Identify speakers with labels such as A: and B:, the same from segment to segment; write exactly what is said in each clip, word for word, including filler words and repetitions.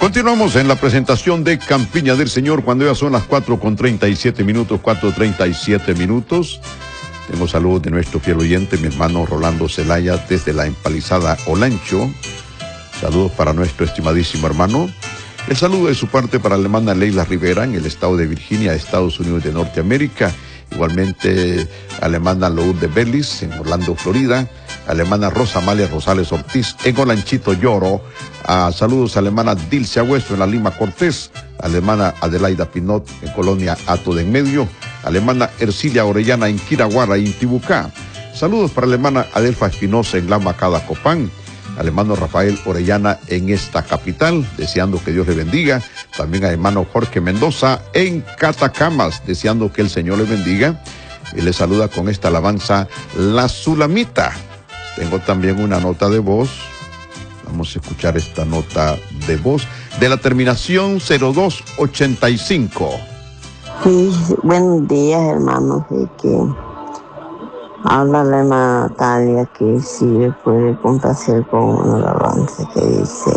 A: Continuamos en la presentación de Campiña del Señor cuando ya son las cuatro con treinta y siete minutos, cuatro treinta y siete minutos. Tengo saludos de nuestro fiel oyente, mi hermano Rolando Zelaya, desde la empalizada Olancho. Saludos para nuestro estimadísimo hermano. El saludo de su parte para la hermana Leila Rivera en el estado de Virginia, Estados Unidos de Norteamérica. Igualmente a la hermana Lourdes Bellis en Orlando, Florida. A la hermana Rosa Amalia Rosales Ortiz en Olanchito Lloro. A saludos a la hermana Dilce Agüesto en la Lima Cortés. A la hermana Adelaida Pinot en Colonia Ato de en Medio. A la hermana Ercilia Orellana en Quiraguara y Intibucá. Saludos para la hermana Adelfa Espinosa en Lama Cada Copán. Al hermano Rafael Orellana en esta capital, deseando que Dios le bendiga. También al hermano Jorge Mendoza en Catacamas, deseando que el Señor le bendiga. Y le saluda con esta alabanza La Sulamita. Tengo también una nota de voz. Vamos a escuchar esta nota de voz de la terminación cero dos ochenta y cinco.
B: Sí, buenos días, hermanos. Y que habla la hermana Natalia, que si le puede complacer con una alabanza que dice: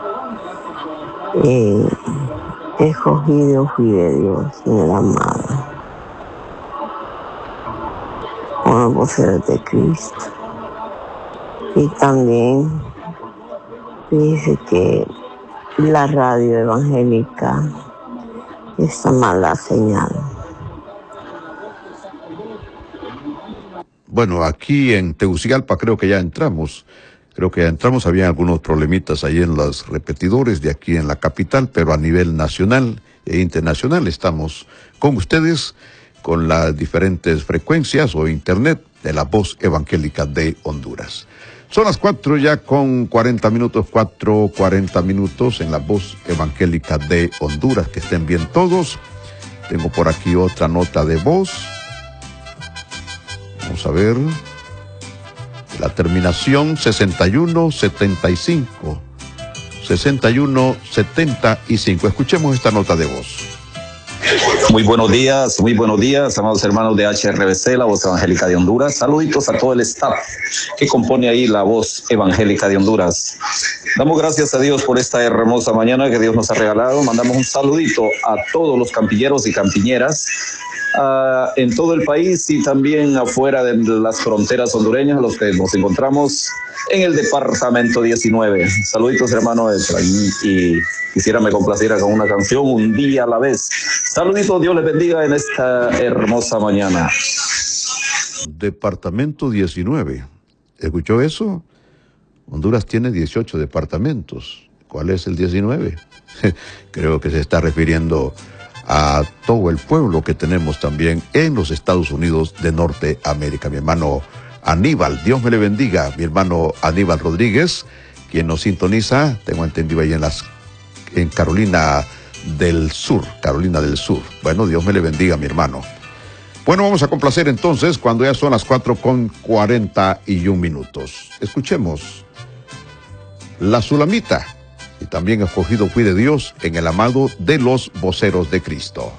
B: eh, escogido fui de Dios, en el amado, con los voceros de Cristo. Y también dice que la radio evangélica está mala señal.
A: Bueno, aquí en Tegucigalpa creo que ya entramos. Creo que ya entramos. Había algunos problemitas ahí en los repetidores de aquí en la capital, pero a nivel nacional e internacional estamos con ustedes con las diferentes frecuencias o internet de la Voz Evangélica de Honduras. Son las cuatro ya con cuarenta minutos, cuatro cuarenta minutos en la Voz Evangélica de Honduras. Que estén bien todos. Tengo por aquí otra nota de voz. Vamos a ver. La terminación sesenta y uno setenta y cinco. sesenta y uno setenta y cinco. Escuchemos esta nota de voz.
C: Muy buenos días, muy buenos días, amados hermanos de H R B C, la Voz Evangélica de Honduras. Saluditos a todo el staff que compone ahí la Voz Evangélica de Honduras. Damos gracias a Dios por esta hermosa mañana que Dios nos ha regalado. Mandamos un saludito a todos los campilleros y campiñeras uh, en todo el país y también afuera de las fronteras hondureñas, los que nos encontramos en el departamento diecinueve. Saluditos, hermano Efraín, y quisiera me complaciera con una canción, Un Día a la Vez. Saluditos, Dios les bendiga en esta hermosa mañana.
A: Departamento diecinueve. ¿Escuchó eso? Honduras tiene dieciocho departamentos. ¿Cuál es el diecinueve? Creo que se está refiriendo a todo el pueblo que tenemos también en los Estados Unidos de Norteamérica. Mi hermano Aníbal, Dios me le bendiga. Mi hermano Aníbal Rodríguez, quien nos sintoniza, tengo entendido ahí en las en Carolina del Sur, Carolina del Sur. Bueno, Dios me le bendiga, mi hermano. Bueno, vamos a complacer entonces cuando ya son las cuatro con cuarenta y un minutos. Escuchemos La Sulamita, y también escogido fui de Dios en el amado de los voceros de Cristo.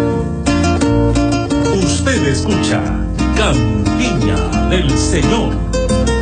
D: Usted escucha Campiña del Señor.